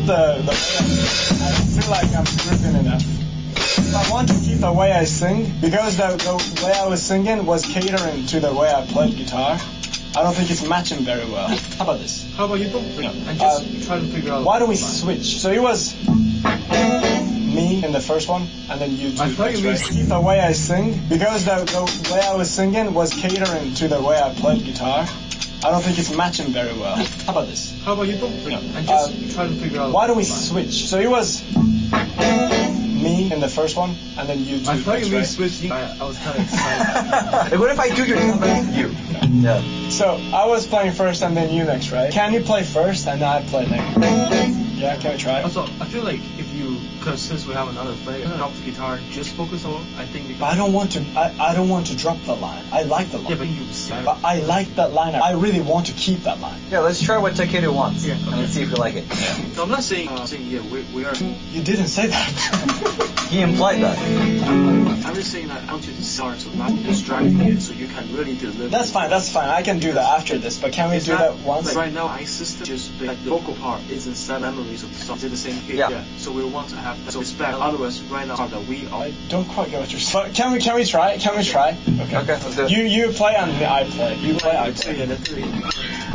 the I feel like I'm dripping enough. I want to keep the way I sing because the way I was singing was catering to the way I played guitar. I don't think it's matching very well. How about this? How about you don't sing and just try to figure out... Why don't we switch? So it was me in the first one, and then you do I thought you meant... Keep the way I sing because the way I was singing was catering to the way I played guitar. I don't think it's matching very well. How about this? How about you don't sing and just try to figure out... Why don't we switch? So it was me in the first one, and then you do I thought you meant switching. I was kind of excited. What if I do your number and you? Yeah. So I was playing first and then you next, right? Can you play first and then I play next? Yeah, can we try? Also, I feel like if you, because since we have another player, drop the guitar, just focus on. I think. But I don't want to. I don't want to drop the line. I like the line. Yeah, but you. But I like that line. I really want to keep that line. Yeah, let's try what Takeru wants. Yeah, okay. And let's see if we like it. No, I'm not saying. Yeah, we are. You didn't say that. He implied that. I'm just saying that I want you to start, so not distracting it, so you can really deliver. That's fine. That's fine. I can do that after this. But can we do that once? Like right now, my system just like the vocal part is inside memories of the song. Is it the same here? Yeah. So we want to have that. So it's back. Otherwise, right now that we are. I don't quite get what you're saying. Can we try? Can we try? Okay. Okay, let's do it. You play and I play. You play, I play. Yeah, let's do it.